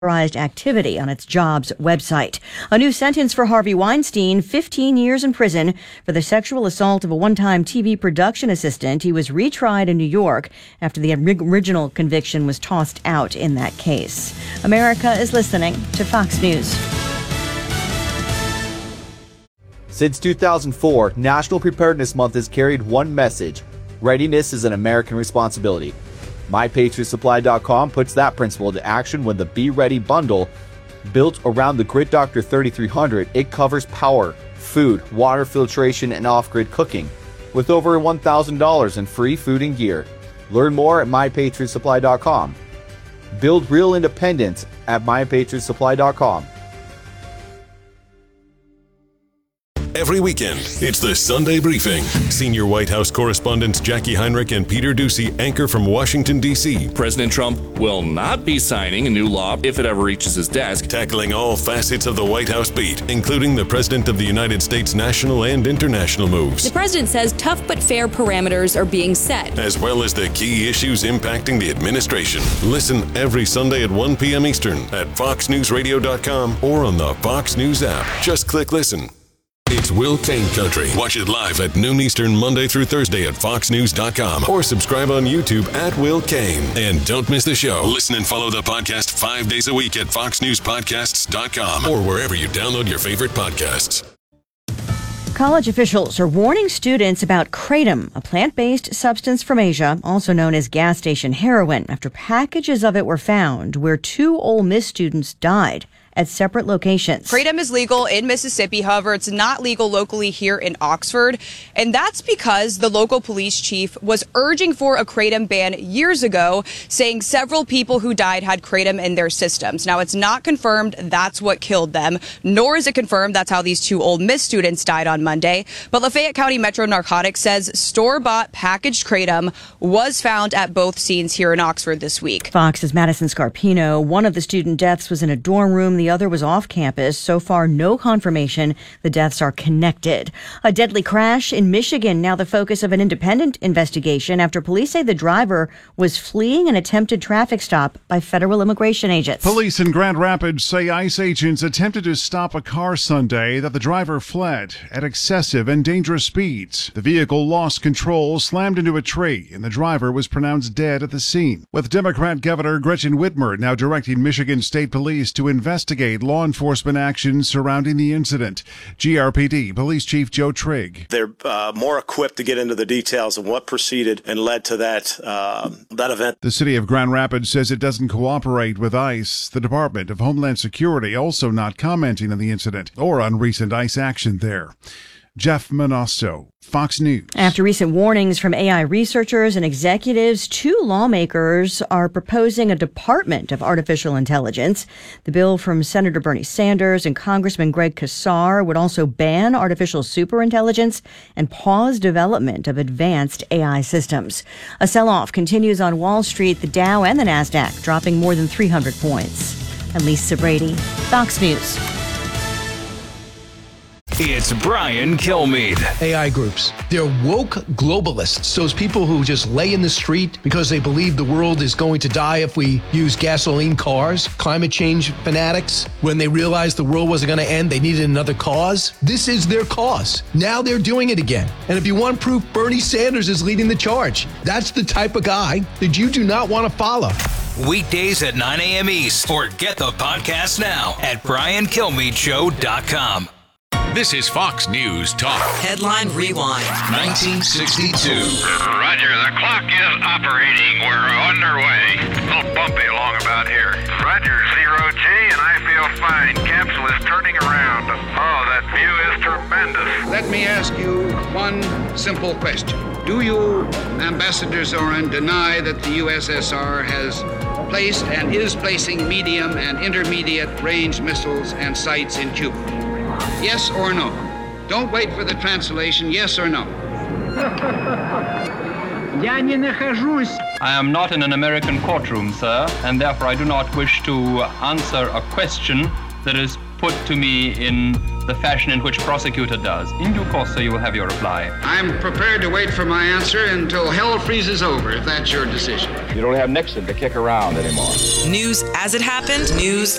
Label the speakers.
Speaker 1: activity on its jobs website. A new sentence for Harvey Weinstein, 15 years in prison for the sexual assault of a one-time TV production assistant. He was retried in New York after the original conviction was tossed out in that case. America is listening to Fox News.
Speaker 2: Since 2004, National Preparedness Month has carried one message: readiness is an American responsibility. MyPatriotSupply.com puts that principle into action when the Be Ready bundle, built around the Grid Doctor 3300, it covers power, food, water filtration, and off-grid cooking, with over $1,000 in free food and gear. Learn more at MyPatriotSupply.com. Build real independence at MyPatriotSupply.com.
Speaker 3: Every weekend, it's the Sunday Briefing. Senior White House correspondents Jackie Heinrich and Peter Doocy anchor from Washington, D.C.
Speaker 4: President Trump will not be signing a new law if it ever reaches his desk.
Speaker 3: Tackling all facets of the White House beat, including the President of the United States' national and international moves.
Speaker 5: The president says tough but fair parameters are being set,
Speaker 3: as well as the key issues impacting the administration. Listen every Sunday at 1 p.m. Eastern at FoxNewsRadio.com or on the Fox News app. Just click listen. It's Will Cain Country. Watch it live at noon Eastern, Monday through Thursday at FoxNews.com or subscribe on YouTube at Will Cain. And don't miss the show. Listen and follow the podcast 5 days a week at FoxNewsPodcasts.com or wherever you download your favorite podcasts.
Speaker 1: College officials are warning students about kratom, a plant-based substance from Asia, also known as gas station heroin, after packages of it were found where 2 Ole Miss students died at separate locations.
Speaker 6: Kratom is legal in Mississippi. However, it's not legal locally here in Oxford. And that's because the local police chief was urging for a kratom ban years ago, saying several people who died had kratom in their systems. Now, it's not confirmed that's what killed them, nor is it confirmed that's how these 2 Ole Miss students died on Monday. But Lafayette County Metro Narcotics says store-bought packaged kratom was found at both scenes here in Oxford this week.
Speaker 1: Fox's Madison Scarpino. One of the student deaths was in a dorm room. The other was off campus. So far, no confirmation the deaths are connected. A deadly crash in Michigan, now the focus of an independent investigation after police say the driver was fleeing an attempted traffic stop by federal immigration agents.
Speaker 7: Police in Grand Rapids say ICE agents attempted to stop a car Sunday that the driver fled at excessive and dangerous speeds. The vehicle lost control, slammed into a tree, and the driver was pronounced dead at the scene. With Democrat Governor Gretchen Whitmer now directing Michigan State Police to investigate law enforcement actions surrounding the incident. GRPD Police Chief Joe Trigg.
Speaker 8: They're more equipped to get into the details of what proceeded and led to that event.
Speaker 7: The city of Grand Rapids says it doesn't cooperate with ICE. The Department of Homeland Security also not commenting on the incident or on recent ICE action there. Jeff Manasso, Fox News.
Speaker 1: After recent warnings from AI researchers and executives, 2 lawmakers are proposing a Department of Artificial Intelligence. The bill from Senator Bernie Sanders and Congressman Greg Casar would also ban artificial superintelligence and pause development of advanced AI systems. A sell-off continues on Wall Street. The Dow and the Nasdaq dropping more than 300 points. Lisa Brady, Fox News.
Speaker 9: It's Brian Kilmeade.
Speaker 10: AI groups. They're woke globalists. Those people who just lay in the street because they believe the world is going to die if we use gasoline cars. Climate change fanatics. When they realized the world wasn't going to end, they needed another cause. This is their cause. Now they're doing it again. And if you want proof, Bernie Sanders is leading the charge. That's the type of guy that you do not want to follow.
Speaker 9: Weekdays at 9 a.m. East. Or get the podcast now at BrianKilmeadeShow.com.
Speaker 11: This is Fox News Talk.
Speaker 12: Headline Rewind.
Speaker 11: 1962.
Speaker 13: Roger, the clock is operating. We're underway. A little bumpy along about here. Roger, 0G, and I feel fine. Capsule is turning around. Oh, that view is tremendous.
Speaker 14: Let me ask you one simple question. Do you, Ambassador Zorin, deny that the USSR has placed and is placing medium and intermediate range missiles and sites in Cuba? Yes or no? Don't wait for the translation. Yes or no?
Speaker 15: I am not in an American courtroom, sir, and therefore I do not wish to answer a question that is put to me in the fashion in which prosecutor does. In due course, sir, you will have your reply.
Speaker 14: I'm prepared to wait for my answer until hell freezes over, if that's your decision.
Speaker 12: You don't have Nixon to kick around anymore.
Speaker 16: News as it happened, news